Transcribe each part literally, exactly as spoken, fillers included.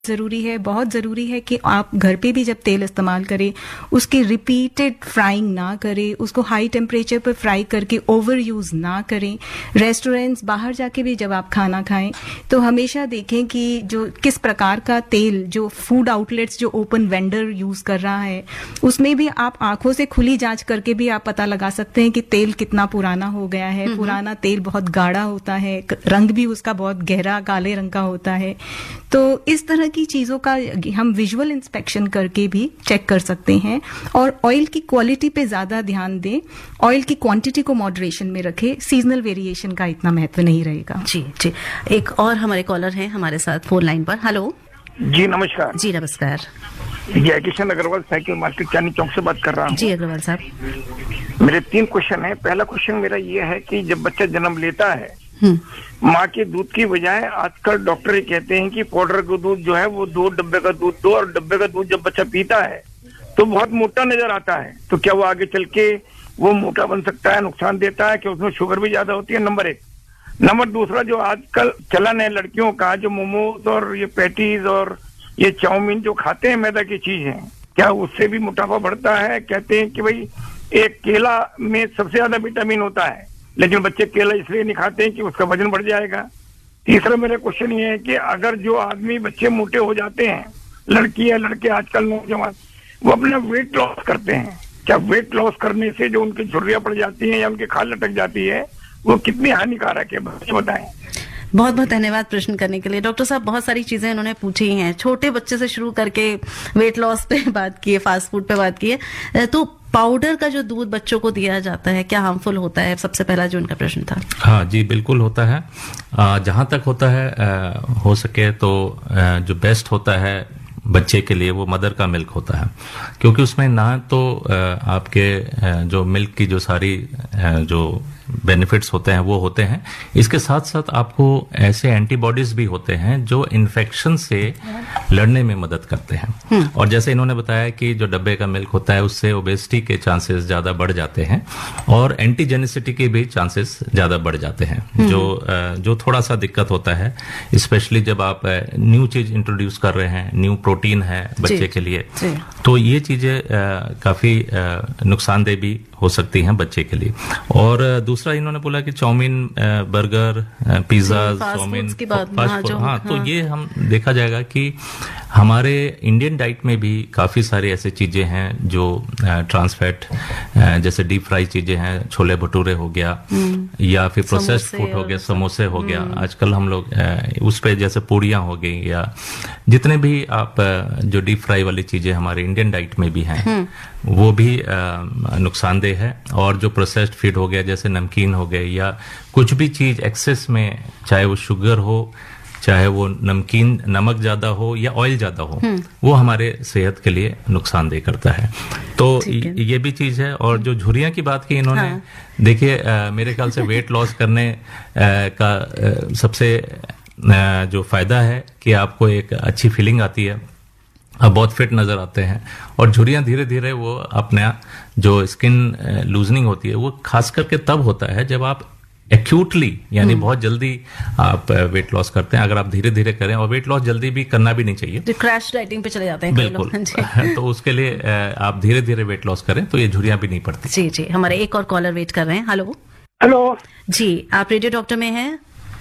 ज़रूरी है, बहुत ज़रूरी है कि आप घर पे भी जब तेल इस्तेमाल करें उसकी रिपीटेड फ्राइंग ना करें, उसको हाई टेम्परेचर पर फ्राई करके ओवर यूज़ ना करें। रेस्टोरेंट्स बाहर जाके भी जब आप खाना खाएं तो हमेशा देखें कि जो किस प्रकार का तेल जो फूड आउटलेट्स जो ओपन वेंडर यूज़ कर रहा है उसमें भी आप आंखों से खुली जांच करके भी आप पता लगा सकते हैं कि तेल कितना पुराना हो गया है। पुराना तेल बहुत गाढ़ा होता है, रंग भी उसका बहुत गहरा काले रंग का होता है। तो इस तरह की चीजों का हम विजुअल इंस्पेक्शन करके भी चेक कर सकते हैं और ऑयल की क्वालिटी पे ज्यादा ध्यान दें, ऑयल की क्वांटिटी को मॉडरेशन में रखें, सीजनल वेरिएशन का इतना महत्व नहीं रहेगा। जी जी। एक और हमारे कॉलर हैं हमारे साथ फोन लाइन पर। हेलो जी नमस्कार। जी नमस्कार। जय किशन अग्रवाल साइकिल मार्केट चांदनी चौक से बात कर रहा हूँ। जी अग्रवाल साहब। मेरे तीन क्वेश्चन है। पहला क्वेश्चन मेरा ये है कि जब बच्चा जन्म लेता है माँ के दूध की बजाय आजकल डॉक्टर ये कहते हैं कि पाउडर का दूध जो है वो दो डब्बे का दूध दो, और डब्बे का दूध जब बच्चा पीता है तो बहुत मोटा नजर आता है। तो क्या वो आगे चल के वो मोटा बन सकता है, नुकसान देता है, क्या उसमें शुगर भी ज्यादा होती है? नंबर एक। नंबर दूसरा, जो आजकल चलन है लड़कियों का, जो मोमोज और ये पैटीज और ये चाउमीन जो खाते हैं मैदा की चीज है, क्या उससे भी मोटापा बढ़ता है? कहते हैं कि भाई एक केला में सबसे ज्यादा विटामिन होता है, लेकिन बच्चे केला इसलिए नहीं खाते हैं कि उसका वजन बढ़ जाएगा। तीसरा मेरा क्वेश्चन ये है कि अगर जो आदमी बच्चे मोटे हो जाते हैं, लड़की या लड़के आजकल नौजवान, वो अपना वेट लॉस करते हैं, क्या वेट लॉस करने से जो उनकी झुर्रियां पड़ जाती हैं या उनकी खाल लटक जाती है वो कितनी हानिकारक है, बच्चे बताएं। बहुत बहुत धन्यवाद प्रश्न करने के लिए। डॉक्टर साहब बहुत सारी चीजें इन्होंने पूछी हैं, छोटे बच्चे से शुरू करके वेट लॉस पे बात की है, फास्ट फूड पे बात की है। तो पाउडर का जो दूध बच्चों को दिया जाता है क्या हार्मफुल होता है? सबसे पहला जो उनका प्रश्न था। हाँ जी बिल्कुल होता है। जहां तक होता है आ, हो सके तो आ, जो बेस्ट होता है बच्चे के लिए वो मदर का मिल्क होता है, क्योंकि उसमें ना तो आ, आपके आ, जो मिल्क की जो सारी आ, जो बेनिफिट्स होते हैं वो होते हैं, इसके साथ साथ आपको ऐसे एंटीबॉडीज भी होते हैं जो इन्फेक्शन से लड़ने में मदद करते हैं। और जैसे इन्होंने बताया कि जो डब्बे का मिल्क होता है उससे ओबेसिटी के चांसेस ज्यादा बढ़ जाते हैं और एंटीजेनिसिटी के भी चांसेस ज्यादा बढ़ जाते हैं, जो जो थोड़ा सा दिक्कत होता है, स्पेशली जब आप न्यू चीज इंट्रोड्यूस कर रहे हैं, न्यू प्रोटीन है बच्चे के लिए, तो ये चीजें काफी नुकसानदेह भी हो सकती हैं बच्चे के लिए। और दूसरा इन्होंने बोला कि chowmein, burger, pizza, chowmein, fast food, हाँ तो ये हम देखा जाएगा कि हमारे इंडियन डाइट में भी काफी सारी ऐसी चीजें हैं जो ट्रांस फैट, जैसे डीप फ्राई चीजें हैं, छोले भटूरे हो गया या फिर प्रोसेस्ड फूड हो गया, समोसे हो गया, आजकल हम लोग उस पे जैसे पूड़ियां हो गई, या जितने भी आप जो डीप फ्राई वाली चीजें हमारे इंडियन डाइट में भी हैं वो भी नुकसानदेह है। और जो प्रोसेस्ड फूड हो गया जैसे नमकीन हो गए या कुछ भी चीज एक्सेस में, चाहे वो शुगर हो, चाहे वो नमकीन नमक ज्यादा हो या ऑयल ज्यादा हो, वो हमारे सेहत के लिए नुकसानदेह करता है। तो ये भी चीज है। और जो झुर्रियां की बात की इन्होंने, हाँ। देखिए मेरे ख्याल से वेट लॉस करने आ, का आ, सबसे आ, जो फायदा है कि आपको एक अच्छी फीलिंग आती है, आप बहुत फिट नजर आते हैं, और झुर्रियां धीरे धीरे वो अपना जो स्किन लूजनिंग होती है वो खास करके तब होता है जब आप एक्यूटली यानी बहुत जल्दी आप वेट लॉस करते हैं। अगर आप धीरे धीरे करें, और वेट लॉस जल्दी भी करना भी नहीं चाहिए, जो क्रैश डाइटिंग पे चले जाते हैं बिल्कुल तो उसके लिए आप धीरे धीरे वेट लॉस करें तो ये झुर्रियां भी नहीं पड़ती। जी जी। हमारे एक और कॉलर वेट कर रहे हैं। हेलो हेलो जी, आप रेडियो डॉक्टर में हैं?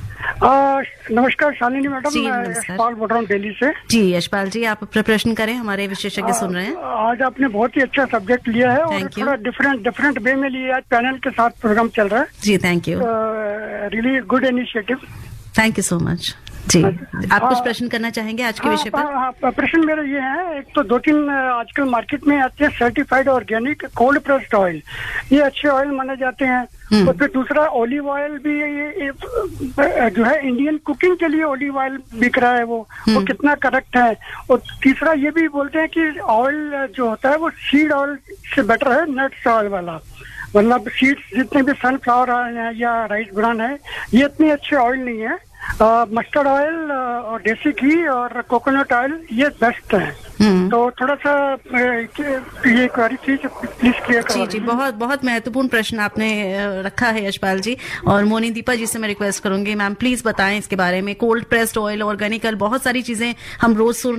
नमस्कार शालिनी मैडम, मैं यशपाल बोल रहा हूँ दिल्ली से। जी यशपाल जी, आप अपना प्रश्न करें, हमारे विशेषज्ञ सुन रहे हैं। आज आपने बहुत ही अच्छा सब्जेक्ट लिया है और थोड़ा डिफरेंट डिफरेंट वे में लिया। आज पैनल के साथ प्रोग्राम चल रहा है। जी thank you, really good initiative, thank you so much. जी आप कुछ प्रश्न करना चाहेंगे आज के विषय पर? प्रश्न मेरा ये है, एक तो दो तीन आजकल मार्केट में आते हैं certified organic cold pressed oil, ये अच्छे ऑयल माने जाते हैं। और फिर दूसरा ऑलिव ऑयल भी, ये जो है इंडियन कुकिंग के लिए ऑलिव ऑयल बिक रहा है, वो वो कितना करेक्ट है? और तीसरा ये भी बोलते हैं कि ऑयल जो होता है वो सीड ऑयल से बेटर है नट्स ऑयल वाला, मतलब सीड्स जितने भी सनफ्लावर है या राइस ब्रान है ये इतने अच्छे ऑयल नहीं है। मस्टर्ड ऑयल और देसी घी और कोकोनट ऑयल ये बेस्ट है। तो थोड़ा सा ये क्वेरी थी प्लीज क्लियर जी जी, बहुत बहुत महत्वपूर्ण प्रश्न आपने रखा है यशपाल जी। और मोनी दीपा जी से मैं रिक्वेस्ट करूंगी, मैम प्लीज बताएं इसके बारे में। Cold pressed oil, organic oil, बहुत सारी चीजें हम रोज